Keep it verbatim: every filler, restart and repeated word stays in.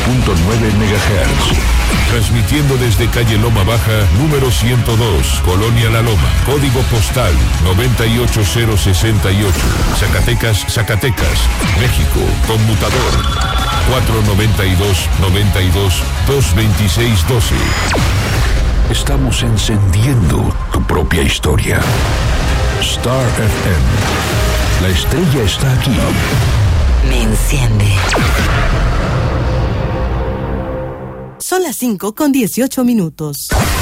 punto nueve megahertz. Transmitiendo desde calle Loma Baja, número ciento dos, Colonia La Loma, código postal noventa y ocho cero sesenta y ocho, Zacatecas, Zacatecas, México, conmutador cuatro noventa y dos, noventa y dos, dos veintiséis doce. Estamos encendiendo tu propia historia. Star F M. La estrella está aquí. Me enciende. Son las cinco con dieciocho minutos.